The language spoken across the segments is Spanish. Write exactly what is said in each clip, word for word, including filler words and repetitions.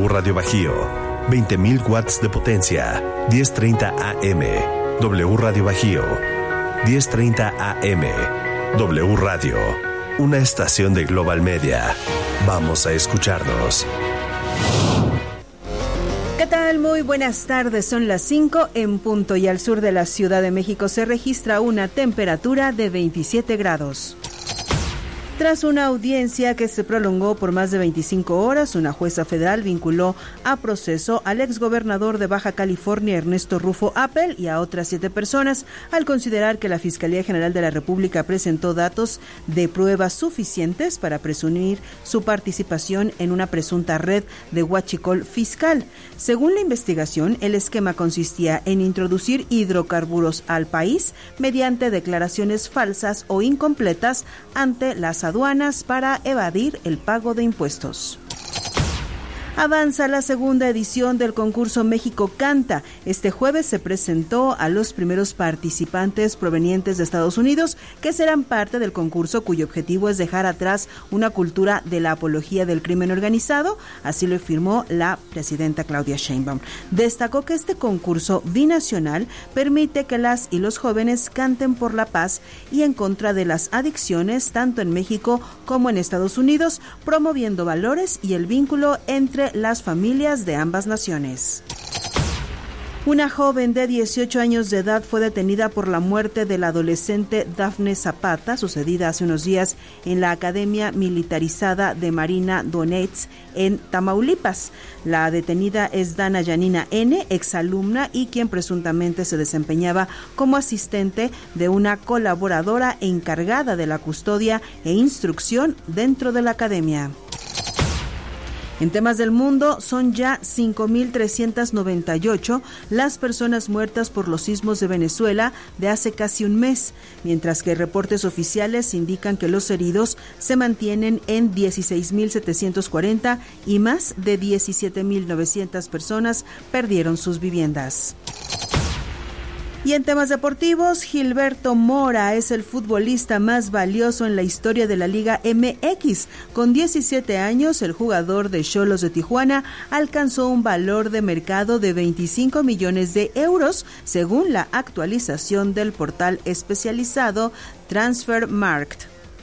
Radio Bajío, veinte mil watts de potencia, diez treinta A M. W Radio Bajío, diez treinta A M. W Radio, una estación de Global Media. Vamos a escucharnos. ¿Qué tal? Muy buenas tardes, son las cinco en punto y al sur de la Ciudad de México se registra una temperatura de veintisiete grados. Tras una audiencia que se prolongó por más de veinticinco horas, una jueza federal vinculó a proceso al exgobernador de Baja California, Ernesto Rufo Appel, y a otras siete personas, al considerar que la Fiscalía General de la República presentó datos de pruebas suficientes para presumir su participación en una presunta red de huachicol fiscal. Según la investigación, el esquema consistía en introducir hidrocarburos al país mediante declaraciones falsas o incompletas ante las aduanas para evadir el pago de impuestos. Avanza la segunda edición del concurso México Canta. Este jueves se presentó a los primeros participantes provenientes de Estados Unidos que serán parte del concurso, cuyo objetivo es dejar atrás una cultura de la apología del crimen organizado. Así lo afirmó la presidenta Claudia Sheinbaum. Destacó que este concurso binacional permite que las y los jóvenes canten por la paz y en contra de las adicciones, tanto en México como en Estados Unidos, promoviendo valores y el vínculo entre las familias de ambas naciones. Una joven de dieciocho años de edad fue detenida por la muerte del adolescente Dafne Zapata, sucedida hace unos días en la Academia Militarizada de Marina Donetsk en Tamaulipas. La detenida es Dana Yanina N., exalumna y quien presuntamente se desempeñaba como asistente de una colaboradora encargada de la custodia e instrucción dentro de la academia. En temas del mundo, son ya cinco mil trescientas noventa y ocho las personas muertas por los sismos de Venezuela de hace casi un mes, mientras que reportes oficiales indican que los heridos se mantienen en dieciséis mil setecientos cuarenta y más de diecisiete mil novecientas personas perdieron sus viviendas. Y en temas deportivos, Gilberto Mora es el futbolista más valioso en la historia de la Liga M X. Con diecisiete años, el jugador de Xolos de Tijuana alcanzó un valor de mercado de veinticinco millones de euros, según la actualización del portal especializado Transfermarkt.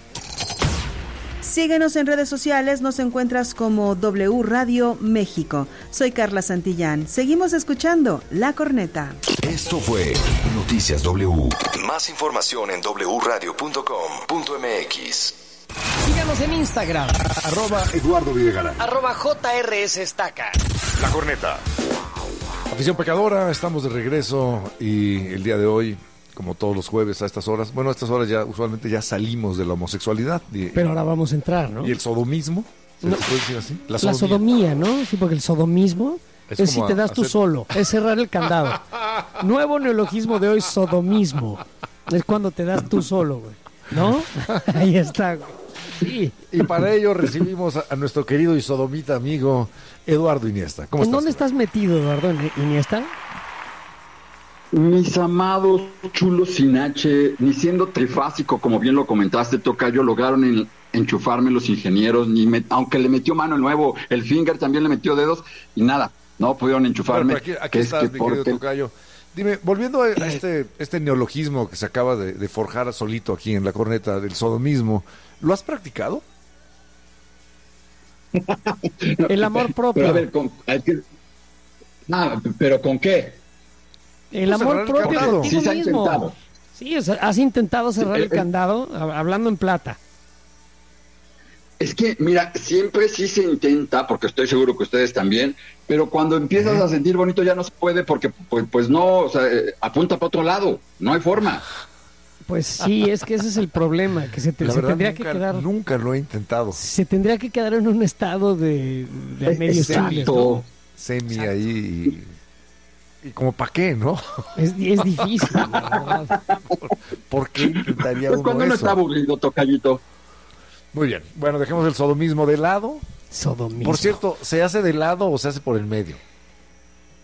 Síguenos en redes sociales, nos encuentras como W Radio México. Soy Carla Santillán. Seguimos escuchando La Corneta. Esto fue Noticias W. Más información en doble u radio punto com punto m x. Síganos en Instagram. Arroba Eduardo Videgaray. Arroba J R S Estaca. La Corneta. Afición pecadora, estamos de regreso y el día de hoy, como todos los jueves a estas horas, bueno, a estas horas ya usualmente ya salimos de la homosexualidad. Y, Pero ahora vamos a entrar, ¿no? Y el sodomismo, ¿se no, puede decir así? La sodomía. La sodomía, ¿no? Sí, porque el sodomismo es, es si te das hacer... tú solo, es cerrar el candado. Nuevo neologismo de hoy, sodomismo. Es cuando te das tú solo, güey, ¿no? Ahí está, güey. Sí. Y para ello recibimos a, a nuestro querido y sodomita amigo Eduardo Iniesta. ¿Cómo ¿En estás? dónde estás metido, Eduardo Iniesta? Mis amados chulos sin H, ni siendo trifásico, como bien lo comentaste, Tocayo, lograron en, enchufarme los ingenieros, ni me, aunque le metió mano el nuevo, el Finger también le metió dedos, y nada, no pudieron enchufarme. Bueno, aquí aquí estás, es que mi querido porque... Tocayo. Dime, volviendo a este, este neologismo que se acaba de, de forjar solito aquí en La Corneta, del sodomismo, ¿lo has practicado? El amor propio. Pero a ver, con, hay que... ah, ¿pero con qué? El pues amor propio contigo sí se ha mismo. Intentado. Sí, o sea, has intentado cerrar sí, el, el candado, hablando en plata. Es que, mira, siempre sí se intenta, porque estoy seguro que ustedes también, pero cuando empiezas ¿Eh? a sentir bonito ya no se puede, porque pues, pues no, o sea, eh, apunta para otro lado, no hay forma. Pues sí, es que ese es el problema, que se, te, se verdad, tendría nunca, que quedar... Nunca lo he intentado. Se tendría que quedar en un estado de, de medio semi, ¿no? Semi ahí... Y como para qué, ¿no? Es, es difícil, la verdad. ¿Por, ¿Por qué intentaría pues uno cuando eso? No está aburrido, Tocayito. Muy bien. Bueno, dejemos el sodomismo de lado. Sodomismo. Por cierto, ¿se hace de lado o se hace por el medio?